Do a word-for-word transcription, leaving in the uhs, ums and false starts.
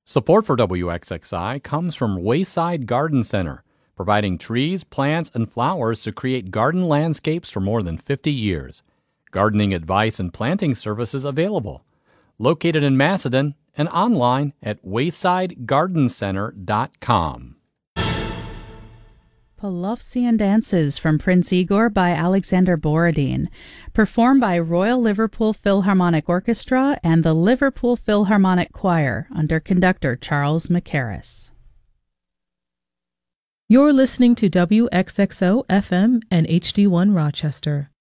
Support for W X X I comes from Wayside Garden Center, providing trees, plants, and flowers to create garden landscapes for more than fifty years. Gardening advice and planting services available. Located in Macedon and online at wayside garden center dot com. Pelovsian Dances from Prince Igor by Alexander Borodin, performed by Royal Liverpool Philharmonic Orchestra and the Liverpool Philharmonic Choir under conductor Charles Mackerras. You're listening to W X X O F M and H D one Rochester.